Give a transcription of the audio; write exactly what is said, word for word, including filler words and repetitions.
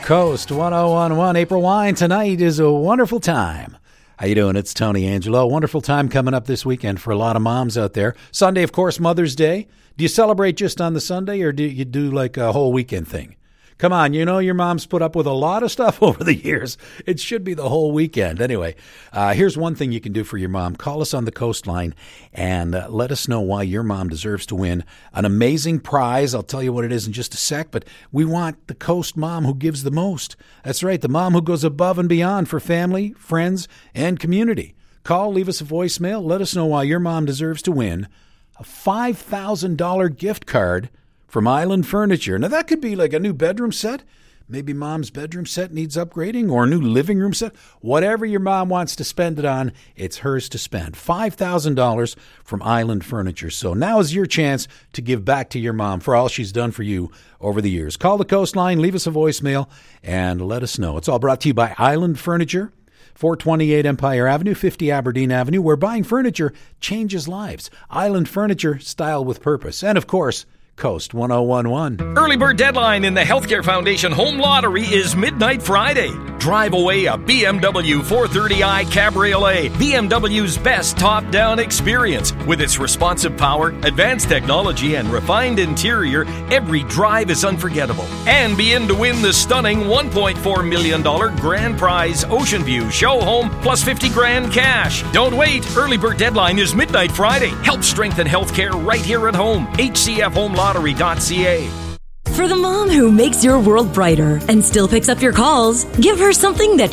Coast one oh one point one. April wine tonight is a wonderful time. How you doing? It's Tony Angelo. Wonderful time coming up this weekend for a lot of moms out there. Sunday, of course, Mother's Day. Do you celebrate just on the Sunday, or do you do like a whole weekend thing? Come on, you know your mom's put up with a lot of stuff over the years. It should be the whole weekend. Anyway, uh, here's one thing you can do for your mom. Call us on the Coastline and uh, let us know why your mom deserves to win an amazing prize. I'll tell you what it is in just a sec, but we want the Coast mom who gives the most. That's right, the mom who goes above and beyond for family, friends, and community. Call, leave us a voicemail. Let us know why your mom deserves to win a five thousand dollars gift card from Island Furniture. Now, that could be like a new bedroom set. Maybe mom's bedroom set needs upgrading, or a new living room set. Whatever your mom wants to spend it on, it's hers to spend. five thousand dollars from Island Furniture. So now is your chance to give back to your mom for all she's done for you over the years. Call the Coastline, leave us a voicemail, and let us know. It's all brought to you by Island Furniture, four twenty-eight Empire Avenue, fifty Aberdeen Avenue, where buying furniture changes lives. Island Furniture, style with purpose. And, of course, Coast one oh one point one. Early bird deadline in the Healthcare Foundation Home Lottery is midnight Friday. Drive away a B M W four thirty i Cabriolet, B M W's best top-down experience. With its responsive power, advanced technology, and refined interior, every drive is unforgettable. And be in to win the stunning one point four million dollars grand prize Ocean View Show Home plus fifty grand cash. Don't wait. Early bird deadline is midnight Friday. Help strengthen healthcare right here at home. H C F Home Lottery dot C A. For the mom who makes your world brighter and still picks up your calls, give her something that